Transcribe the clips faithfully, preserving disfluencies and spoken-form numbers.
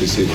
seated.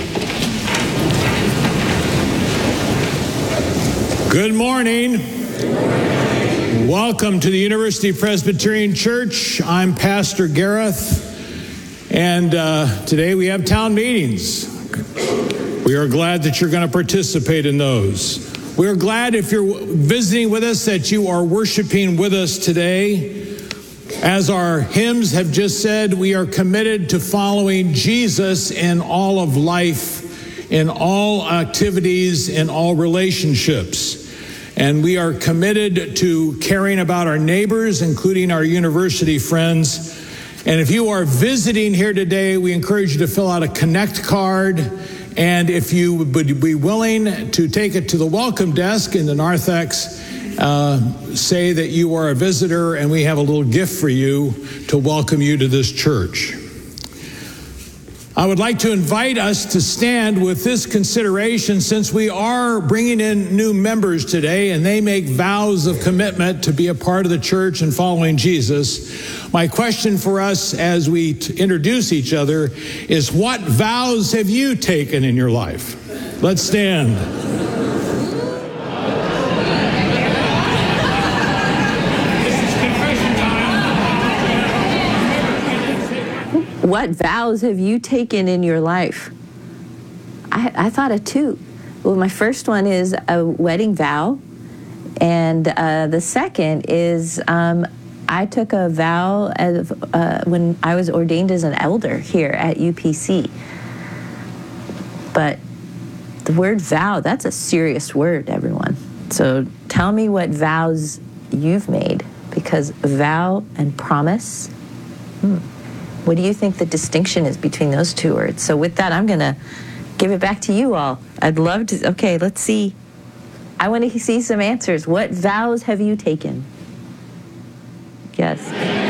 Good morning. Welcome to the University Presbyterian Church. I'm Pastor Gareth, and uh, today we have town meetings. We are glad that you're going to participate in those. We are glad if you're visiting with us that you are worshiping with us today. As our hymns have just said, we are committed to following Jesus in all of life, in all activities, in all relationships. And we are committed to caring about our neighbors, including our university friends. And if you are visiting here today, we encourage you to fill out a Connect card. And if you would be willing to take it to the welcome desk in the narthex, uh, say that you are a visitor and we have a little gift for you to welcome you to this church. I would like to invite us to stand with this consideration, since we are bringing in new members today and they make vows of commitment to be a part of the church and following Jesus. My question for us as we t- introduce each other is, what vows have you taken in your life? Let's stand. What vows have you taken in your life? I, I thought of two. Well, my first one is a wedding vow, and uh, the second is um, I took a vow of, uh, when I was ordained as an elder here at U P C. But the word vow, that's a serious word, everyone. So tell me what vows you've made, because vow and promise, hmm. What do you think the distinction is between those two words? So with that, I'm going to give it back to you all. I'd love to. Okay, let's see. I want to see some answers. What vows have you taken? Yes.